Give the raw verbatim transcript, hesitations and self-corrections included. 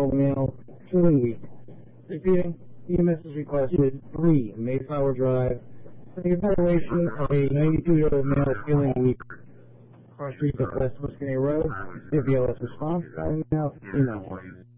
ninety-two-year-old male, feeling weak. Repeating, E M S is requested three Mayflower Drive for the evaluation of a ninety-two-year-old male feeling weak. Cross Street at West Muscogee Road. The B L S response, dialing now, email.